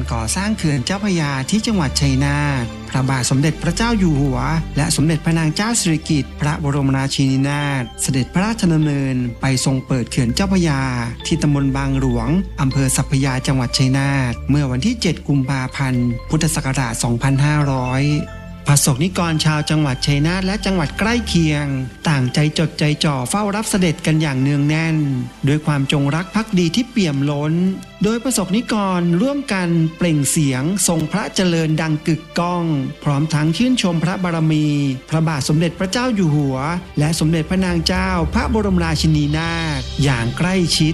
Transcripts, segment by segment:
ก่อสร้างเขื่อนเจ้าพระยาที่จังหวัดชัยนาทพระบาทสมเด็จพระเจ้าอยู่หัวและสมเด็จพระนางเจ้าสิริกิติ์พระบรมราชินีนาถเสด็จพระราชดำเนินไปทรงเปิดเขื่อนเจ้าพระยาที่ตำบลบางหลวงอำเภอสัพพยาจังหวัดชัยนาทเมื่อวันที่ 7 กุมภาพันธ์ พุทธศักราช 2500ประสบนิกรชาวจังหวัดชัยนาทและจังหวัดใกล้เคียงต่างใจจดใจจ่อเฝ้ารับเสด็จกันอย่างเนืองแน่นด้วยความจงรักภักดีที่เปี่ยมล้นโดยประสบนิกรร่วมกันเปล่งเสียงทรงพระเจริญดังกึกก้องพร้อมทั้งชื่นชมพระบารมีพระบาทสมเด็จพระเจ้าอยู่หัวและสมเด็จพระนางเจ้าพระบรมราชินีนาถอย่างใกล้ชิด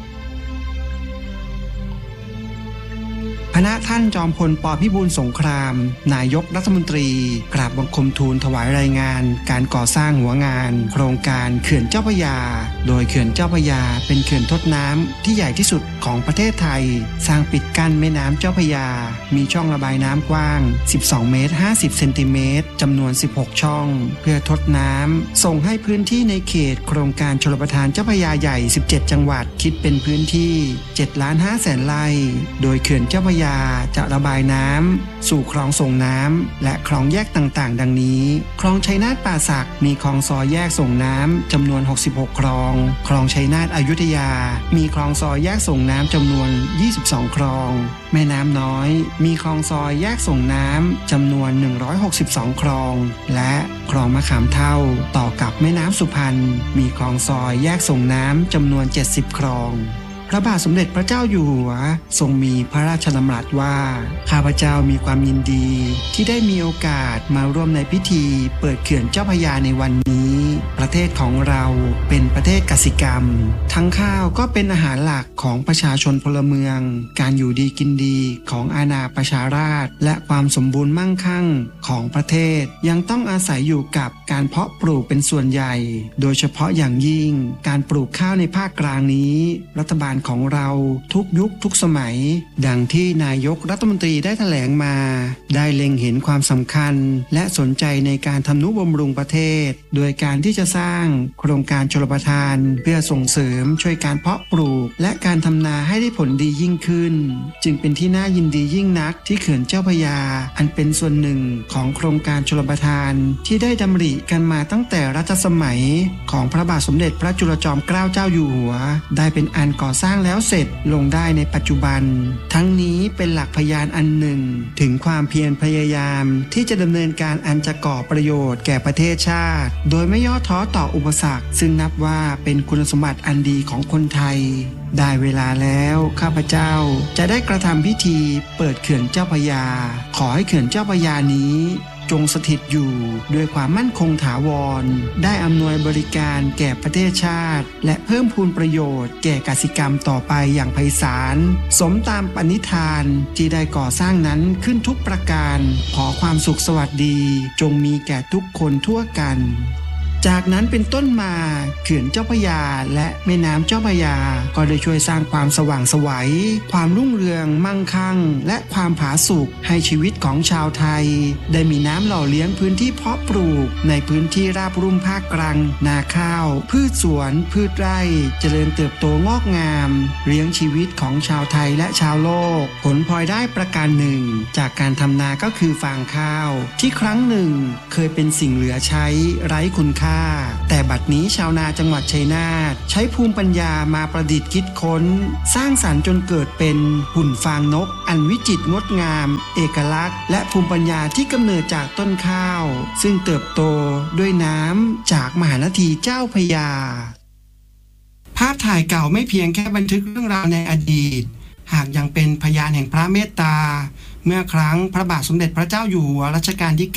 คณะท่านจอมพล ป.พิบูลสงครามนายกรัฐมนตรีกราบบังคมทูลถวายรายงานการก่อสร้างหัวงานโครงการเขื่อนเจ้าพระยาโดยเขื่อนเจ้าพระยาเป็นเขื่อนทดน้ำที่ใหญ่ที่สุดของประเทศไทยสร้างปิดกั้นแม่น้ำเจ้าพระยามีช่องระบายน้ำกว้าง12 เมตร 50 เซนติเมตรจำนวน16ช่องเพื่อทดน้ำส่งให้พื้นที่ในเขตโครงการชลประทานเจ้าพระยาใหญ่17จังหวัดคิดเป็นพื้นที่ 7,500,000 ไร่โดยเขื่อนเจ้าพระยาจะระบายน้ำสู่คลองส่งน้ำและคลองแยกต่างๆดังนี้คลองชัยนาทป่าสักมีคลองซอยแยกส่งน้ำจำนวน66คลองคลองชัยนาทอยุธยามีคลองซอยแยกส่งน้ำจำนวน22คลองแม่น้ำน้อยมีคลองซอยแยกส่งน้ำจำนวน162คลองและคลองมะขามเท่าต่อกับแม่น้ำสุพรรณมีคลองซอยแยกส่งน้ำจำนวน70คลองพระบาทสมเด็จพระเจ้าอยู่หัวทรงมีพระราชดำรัสว่าข้าพเจ้ามีความยินดีที่ได้มีโอกาสมาร่วมในพิธีเปิดเขื่อนเจ้าพระยาในวันนี้ประเทศของเราเป็นประเทศกสิกรรมทั้งข้าวก็เป็นอาหารหลักของประชาชนพลเมืองการอยู่ดีกินดีของอาณาประชาราษฎร์และความสมบูรณ์มั่งคั่งของประเทศยังต้องอาศัยอยู่กับการเพาะปลูกเป็นส่วนใหญ่โดยเฉพาะอย่างยิ่งการปลูกข้าวในภาคกลางนี้รัฐบาลของเราทุกยุคทุกสมัยดังที่นายกรัฐมนตรีได้แถลงมาได้เล็งเห็นความสำคัญและสนใจในการทำนุบำรุงประเทศโดยการที่จะสร้างโครงการชลประทานเพื่อส่งเสริมช่วยการเพาะปลูกและการทำนาให้ได้ผลดียิ่งขึ้นจึงเป็นที่น่ายินดียิ่งนักที่เขื่อนเจ้าพระยาอันเป็นส่วนหนึ่งของโครงการชลประทานที่ได้ดำริกันมาตั้งแต่รัชสมัยของพระบาทสมเด็จพระจุลจอมเกล้าเจ้าอยู่หัวได้เป็นอันก่อสร้างแล้วเสร็จลงได้ในปัจจุบันทั้งนี้เป็นหลักพยานอันหนึ่งถึงความเพียรพยายามที่จะดำเนินการอันจะก่อประโยชน์แก่ประเทศชาติโดยไม่ย่อท้อต่ออุปสรรคซึ่งนับว่าเป็นคุณสมบัติอันดีของคนไทยได้เวลาแล้วข้าพเจ้าจะได้กระทำพิธีเปิดเขื่อนเจ้าพระยาขอให้เขื่อนเจ้าพระยานี้จงสถิตอยู่ด้วยความมั่นคงถาวรได้อำนวยบริการแก่ประเทศชาติและเพิ่มพูนประโยชน์แก่กสิกรรมต่อไปอย่างไพศาลสมตามปณิธานที่ได้ก่อสร้างนั้นขึ้นทุกประการขอความสุขสวัสดีจงมีแก่ทุกคนทั่วกันจากนั้นเป็นต้นมาเขื่อนเจ้าพระยาและแม่น้ำเจ้าพระยาก็ได้ช่วยสร้างความสว่างไสวความรุ่งเรืองมั่งคั่งและความผาสุกให้ชีวิตของชาวไทยได้มีน้ำหล่อเลี้ยงพื้นที่เพาะปลูกในพื้นที่ราบรุ่มภาคกลางนาข้าวพืชสวนพืชไร่เจริญเติบโตงอกงามเลี้ยงชีวิตของชาวไทยและชาวโลกผลพลอยได้ประการหนึ่งจากการทำนาก็คือฟางข้าวที่ครั้งหนึ่งเคยเป็นสิ่งเหลือใช้ไร้คุณค่าแต่บัดนี้ชาวนาจังหวัดชัยนาทใช้ภูมิปัญญามาประดิษฐ์คิดค้นสร้างสรรค์จนเกิดเป็นหุ่นฟางนกอันวิจิตรงดงามเอกลักษณ์และภูมิปัญญาที่กำเนิดจากต้นข้าวซึ่งเติบโตด้วยน้ำจากมหานาทีเจ้าพระยาภาพถ่ายเก่าไม่เพียงแค่บันทึกเรื่องราวในอดีตหากยังเป็นพยานแห่งพระเมตตาเมื่อครั้งพระบาทสมเด็จพระเจ้าอยู่หัวรัชกาลที่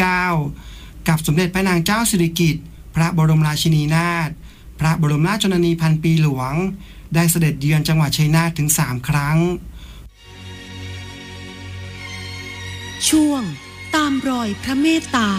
9กับสมเด็จพระนางเจ้าสิริกิติ์พระบรมราชินีนาถพระบรมราชชนนีพันปีหลวงได้เสด็จเยือนจังหวัดชัยนาทถึง3ครั้งช่วงตามรอยพระเมตตา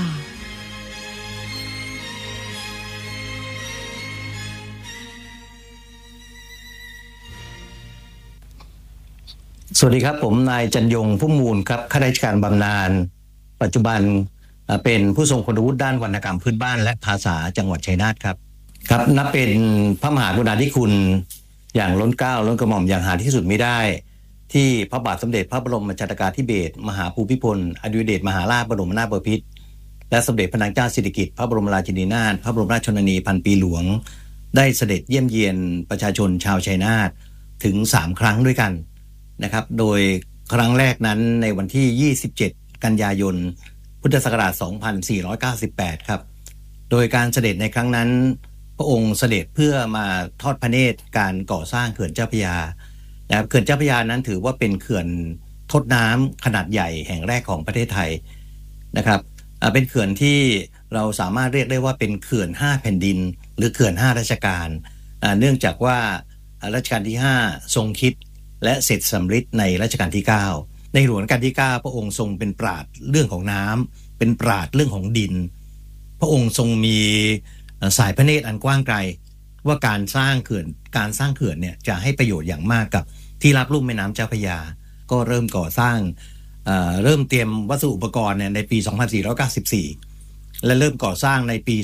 สวัสดีครับผมนายจันยงพุ่มมูลครับข้าราชการบำนาญปัจจุบันเป็นผู้ทรงคุณวุฒิด้านวรรณกรรมพื้นบ้านและภาษาจังหวัดชัยนาทครับนับเป็นพระมหากรุณาธิคุณอย่างล้นเกล้าล้นกระหม่อมอย่างหาที่สุดไม่ได้ที่พระบาทสมเด็จพระบรมชนกาธิเบศรมหาภูมิพลอดุลยเดชมหาราชบรมนาถบพิตรและสมเด็จพระนางเจ้าสิริกิติ์พระบรมราชินีนาถพระบรมราชชนนีพันปีหลวงได้เสด็จเยี่ยมเยียนประชาชนชาวชัยนาทถึง3ครั้งด้วยกันนะครับโดยครั้งแรกนั้นในวันที่27กันยายนพุทธศักราช2498ครับโดยการเสด็จในครั้งนั้นพระองค์เสด็จเพื่อมาทอดพระเนตรการก่อสร้างเขื่อนเจ้าพระยานะครับเขื่อนเจ้าพระยานั้นถือว่าเป็นเขื่อนทดน้ำขนาดใหญ่แห่งแรกของประเทศไทยนะครับเป็นเขื่อนที่เราสามารถเรียกได้ว่าเป็นเขื่อน5แผ่นดินหรือเขื่อน5ราชการเนื่องจากว่ารัชกาลที่5ทรงคิดและเสร็จสำเร็จในรัชกาลที่9ในหลวงรัชกาลที่9พระองค์ทรงเป็นปราชญ์เรื่องของน้ำเป็นปราชญ์เรื่องของดินพระองค์ทรงมีสายพระเนตรอันกว้างไกลว่าการสร้างเขื่อนเนี่ยจะให้ประโยชน์อย่างมากกับที่รับลุ่มแม่น้ำเจ้าพระยาก็เริ่มก่อสร้างเริ่มเตรียมวัสดุอุปกรณ์ในปี2494และเริ่มก่อสร้างในปี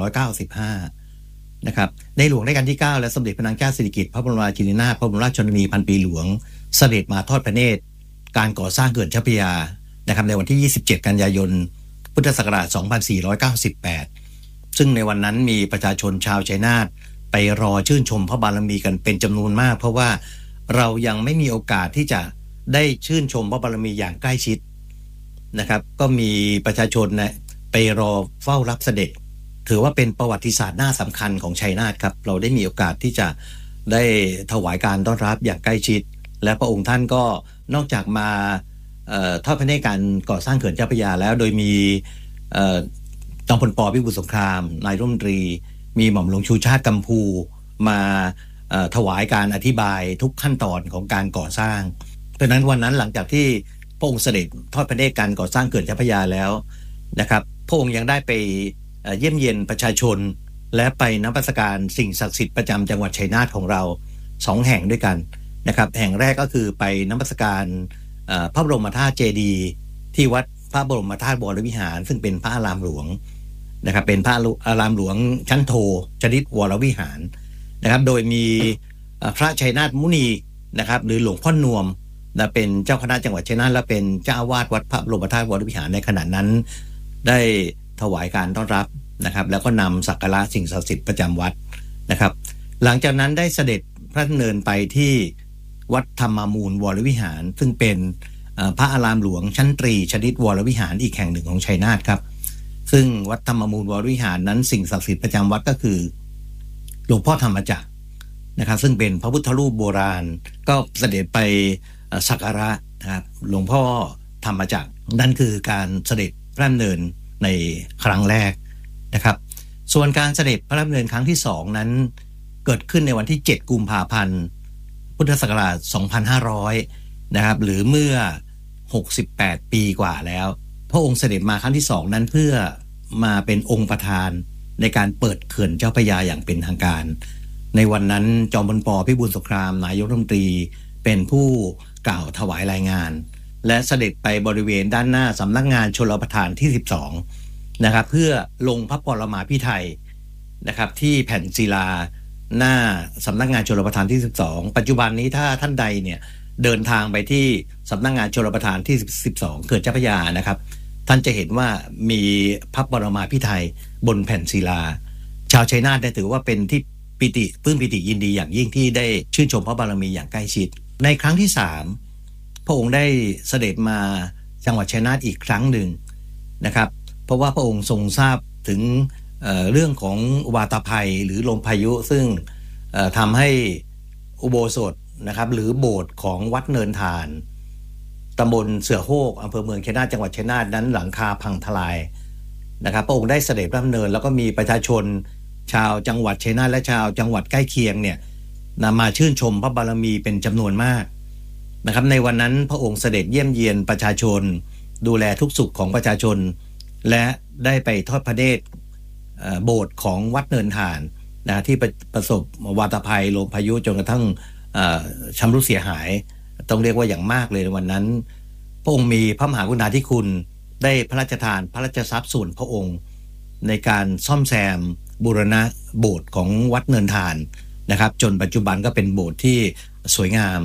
2495นะครับในหลวงรัชกาลที่9และสมเด็จพระนางเจ้าสิริกิติ์พระบรมราชินีนาถพระบรมราชชนนีพันปีหลวงเสด็จมาทอดพระเนตรการก่อสร้างเขื่อนเจ้าพระยานะครับในวันที่27กันยายนพุทธศักราช2498ซึ่งในวันนั้นมีประชาชนชาวชัยนาทไปรอชื่นชมพระบารมีกันเป็นจำนวนมากเพราะว่าเรายังไม่มีโอกาสที่จะได้ชื่นชมพระบารมีอย่างใกล้ชิดนะครับก็มีประชาชนนะไปรอเฝ้ารับเสด็จถือว่าเป็นประวัติศาสตร์หน้าสำคัญของชัยนาทครับเราได้มีโอกาสที่จะได้ถวายการต้อนรับอย่างใกล้ชิดและพระองค์ท่านก็นอกจากมาทอดพระเนตรการก่อสร้างเขื่อนเจ้าพระยาแล้วโดยมีจอมพล ป.พิบูลสงครามนายรัฐมนตรีมีหม่อมหลวงชูชาติกัมพูมาถวายการอธิบายทุกขั้นตอนของการก่อสร้างเพราะนั้นวันนั้นหลังจากที่พระองค์เสด็จทอดพระเนตรการก่อสร้างเขื่อนเจ้าพระยาแล้วนะครับพระองค์ยังได้ไปเยี่ยมเยียนประชาชนและไปนมัสการสิ่งศักดิ์สิทธิ์ประจำจังหวัดชัยนาทของเรา2แห่งด้วยกันนะครับแห่งแรกก็คือไปนมัสการพระบรมธาตุเจดีย์ที่วัดพระบรมธาตุวรวิหารซึ่งเป็นพระอารามหลวงนะครับเป็นพระอารามหลวงชั้นโทชนิดวรวิหารนะครับโดยมีพระชัยนาทมุนีนะครับหรือหลวงพ่อนวมนะเป็นเจ้าคณะจังหวัดชัยนาทและเป็นเจ้าอาวาสวัดพระบรมธาตุวรวิหารในขณะนั้นได้ถวายการต้อนรับนะครับแล้วก็นำสักการะสิ่งศักดิ์สิทธิ์ประจำวัดนะครับหลังจากนั้นได้เสด็จพระดำเนินไปที่วัดธรรมมูลวรวิหารซึ่งเป็นพระอารามหลวงชั้นตรีชนิดวรวิหารอีกแห่งหนึ่งของชัยนาทครับซึ่งวัดธรรมมูลวรวิหารนั้นสิ่งศักดิ์สิทธิ์ประจำวัดก็คือหลวงพ่อธรรมจักรนะครับซึ่งเป็นพระพุทธรูปโบราณก็เสด็จไปสักการะนะครับหลวงพ่อธรรมจักรนั่นคือการเสด็จพระดำเนินในครั้งแรกนะครับส่วนการเสด็จพระดำเนินครั้งที่2นั้นเกิดขึ้นในวันที่7กุมภาพันธ์พุทธศักราช2500นะครับหรือเมื่อ68ปีกว่าแล้วพระองค์เสด็จมาครั้งที่2นั้นเพื่อมาเป็นองค์ประธานในการเปิดเขื่อนเจ้าพระยาอย่างเป็นทางการในวันนั้นจอมพล ป.พิบูลสงครามนายกรัฐมนตรีเป็นผู้กล่าวถวายรายงานและเสด็จไปบริเวณด้านหน้าสำนักงานชลประทานที่12นะครับเพื่อลงพระปรมาภิไธยนะครับที่แผ่นศิลาหน้าสำนักงานชลประทานที่12ปัจจุบันนี้ถ้าท่านใดเนี่ยเดินทางไปที่สำนักงานชลประทานที่12เขื่อนเจ้าพระยานะครับท่านจะเห็นว่ามีพระปรมาภิไธยบนแผ่นศิลาชาวชัยนาทได้ถือว่าเป็นที่ปลื้มปิติยินดีอย่างยิ่งที่ได้ชื่นชมพระบารมีอย่างใกล้ชิดในครั้งที่3พระองค์ได้เสด็จมาจังหวัดชัยนาทอีกครั้งหนึ่งนะครับเพราะว่าพระองค์ทรงทราบถึงเรื่องของวาตภัยหรือลมพายุซึ่งทำให้อุโบสถนะครับหรือโบสถ์ของวัดเนินทานตำบลเสือโฮกอำเภอเมืองชัยนาทจังหวัดชัยนาทนั้นหลังคาพังทลายนะครับพระองค์ได้เสด็จพระดำเนินแล้วก็มีประชาชนชาวจังหวัดชัยนาทและชาวจังหวัดใกล้เคียงเนี่ยนำมาชื่นชมพระบารมีเป็นจำนวนมากนะครับในวันนั้นพระองค์เสด็จเยี่ยมเยียนประชาชนดูแลทุกสุขของประชาชนและได้ไปทอดพระเนตรโบสถ์ของวัดเนินทานนะที่ประสบวาตภัยลมพายุจนกระทั่งชำรุดเสียหายต้องเรียกว่าอย่างมากเลยในวันนั้นพระองค์มีพระมหากรุณาธิคุณได้พระราชทานพระราชทรัพย์ส่วนพระองค์ในการซ่อมแซมบูรณะโบสถ์ของวัดเนินทานนะครับจนปัจจุบันก็เป็นโบสถ์ที่สวยงาม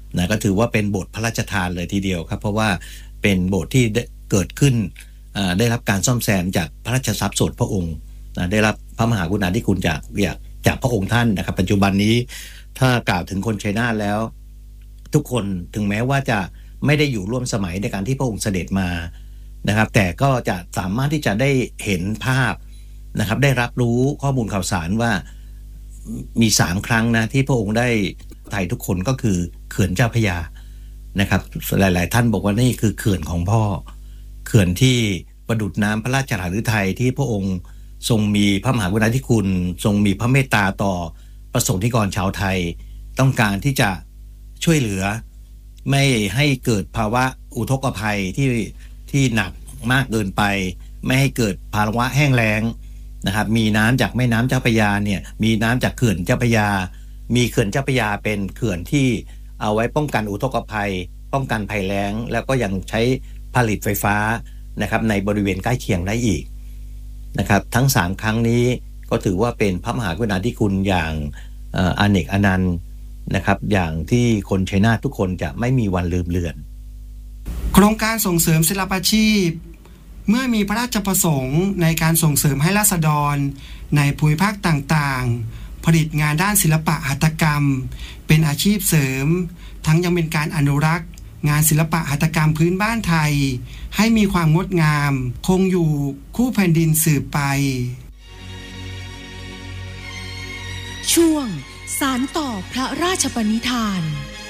นะก็ถือว่าเป็นโบสถ์พระราชทานเลยทีเดียวครับเพราะว่าเป็นโบสถ์ที่เกิดขึ้นได้รับการซ่อมแซมจากพระราชทรัพย์ส่วนพระองค์นะได้รับพระมหากรุณาธิคุณจากพระองค์ท่านนะครับปัจจุบันนี้ถ้ากล่าวถึงคนชัยนาทแล้วทุกคนถึงแม้ว่าจะไม่ได้อยู่ร่วมสมัยในการที่พระองค์เสด็จมานะครับแต่ก็จะสามารถที่จะได้เห็นภาพนะครับได้รับรู้ข้อมูลข่าวสารว่ามี3ครั้งนะที่พระองค์ได้ไถ่ทุกคนก็คือเขื่อนเจ้าพระยานะครับหลายๆท่านบอกว่านี่คือเขื่อนของพ่อเขื่อนที่ประดุจน้ำพระราชฤทัยที่พระองค์ทรงมีพระมหากรุณาธิคุณทรงมีพระเมตตาต่อประสงค์นิกรชาวไทยต้องการที่จะช่วยเหลือไม่ให้เกิดภาวะอุทกภัยที่หนักมากเกินไปไม่ให้เกิดภาวะแห้งแล้งนะครับมีน้ำจากแม่น้ำเจ้าพระยาเนี่ยมีน้ำจากเขื่อนเจ้าพระยามีเขื่อนเจ้าพระยาเป็นเขื่อนที่เอาไว้ป้องกันอุทกภัยป้องกันภัยแล้งแล้วก็ยังใช้ผลิตไฟฟ้านะครับในบริเวณใกล้เคียงได้อีกนะครับทั้ง3ครั้งนี้ก็ถือว่าเป็นพระมหากรุณาธิคุณอย่างอเนกอนันต์นะครับอย่างที่คนชัยนาททุกคนจะไม่มีวันลืมเลือนโครงการส่งเสริมศิลปาชีพเมื่อมีพระราชประสงค์ในการส่งเสริมให้ราษฎรในภูมิภาคต่างๆผลิตงานด้านศิลปะหัตถกรรมเป็นอาชีพเสริมทั้งยังเป็นการอนุรักษ์งานศิลปะหัตถกรรมพื้นบ้านไทยให้มีความงดงามคงอยู่คู่แผ่นดินสืบไปช่วงสานต่อพระราชปณิธาน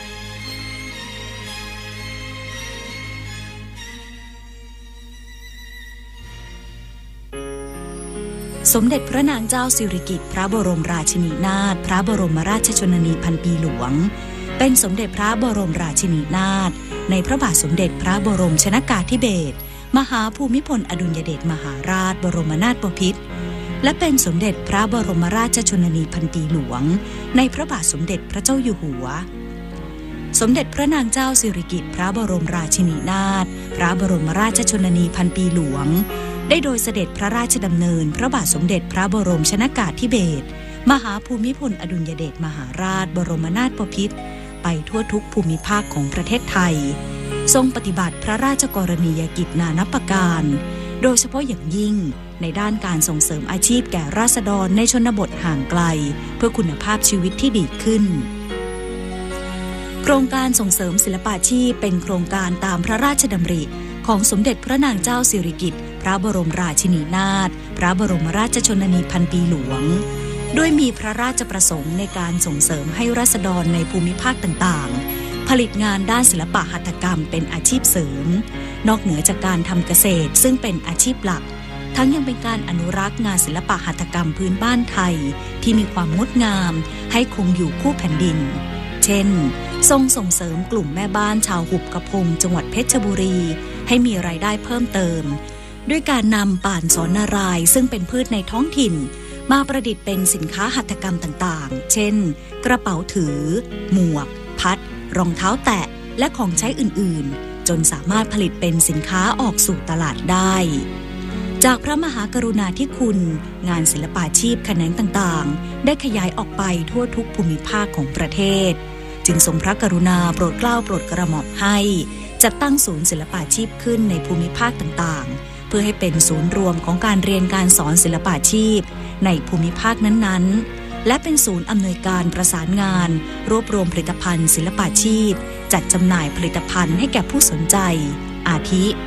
สมเด็จพระนางเจ้าสิริกิติ์พระบรมราชินีนาถพระบรมราชชนนีพันปีหลวงเป็นสมเด็จพระบรมราชินีนาถในพระบาทสมเด็จพระบรมชนกาธิเบศรมหาภูมิพลอดุลยเดชมหาราชบรมนาถบพิตรและเป็นสมเด็จพระบรมราชชนนีพันปีหลวงในพระบาทสมเด็จพระเจ้าอยู่หัวสมเด็จพระนางเจ้าสิริกิติ์พระบรมราชินีนาถพระบรมราชชนนีพันปีหลวงได้โดยเสด็จพระราชดำเนินพระบาทสมเด็จพระบรมชนกาธิเบศรมหาภูมิพลอดุลยเดชมหาราชบรมนาถบพิตรไปทั่วทุกภูมิภาคของประเทศไทยทรงปฏิบัติพระราชกรณียกิจนานับประการโดยเฉพาะอย่างยิ่งในด้านการส่งเสริมอาชีพแก่ราษฎรในชนบทห่างไกลเพื่อคุณภาพชีวิตที่ดีขึ้นโครงการส่งเสริมศิลปาชีพเป็นโครงการตามพระราชดำริของสมเด็จพระนางเจ้าสิริกิติ์พระบรมราชินีนาถพระบรมราชชนนีพันปีหลวงโดยมีพระราชประสงค์ในการส่งเสริมให้ราษฎรในภูมิภาคต่างๆผลิตงานด้านศิลปะหัตถกรรมเป็นอาชีพเสริมนอกเหนือจากการทำเกษตรซึ่งเป็นอาชีพหลักทั้งยังเป็นการอนุรักษ์งานศิลปะหัตถกรรมพื้นบ้านไทยที่มีความงดงามให้คงอยู่คู่แผ่นดินเช่นทรงส่งเสริมกลุ่มแม่บ้านชาวหุบกระพงจังหวัดเพชรบุรีให้มีรายได้เพิ่มเติมด้วยการนำป่านสอนนารายซึ่งเป็นพืชในท้องถิ่นมาประดิษฐ์เป็นสินค้าหัตถกรรมต่างๆเช่นกระเป๋าถือหมวกพัดรองเท้าแตะและของใช้อื่นๆจนสามารถผลิตเป็นสินค้าออกสู่ตลาดได้จากพระมหากรุณาธิคุณงานศิลปาชีพแขนงต่างๆได้ขยายออกไปทั่วทุกภูมิภาคของประเทศจึงทรงพระกรุณาโปรดเกล้าโปรดกระหม่อมให้จัดตั้งศูนย์ศิลปาชีพขึ้นในภูมิภาคต่างๆเพื่อให้เป็นศูนย์รวมของการเรียนการสอนศิลปาชีพในภูมิภาคนั้นๆและเป็นศูนย์อำนวยการประสานงานรวบรวมผลิตภัณฑ์ศิลปาชีพจัดจำหน่ายผลิตภัณฑ์ให้แก่ผู้สนใจอาทิ